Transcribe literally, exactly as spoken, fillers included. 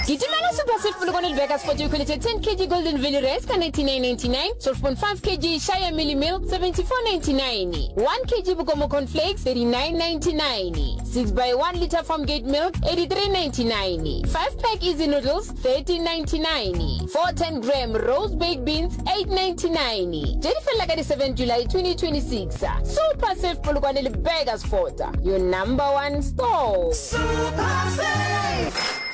Gitimela Super Safe Bulugoni Vegas for you quality ten kilograms Golden Valley Rice ka ninety-nine ninety-nine, twelve point five kilograms Shaya Milli Milk seventy-four ninety-nine, one kilogram Bugomo Cornflakes thirty-nine ninety-nine, six by one liter Farmgate Milk eighty-three ninety-nine, five pack Easy Noodles thirteen ninety-nine, four ten gram Rose Baked Beans eight ninety-nine. Jennifer Lagadi seventh July twenty twenty-six. Super Safe Bulugoni Vegas Fort, your number one store. Super Safe.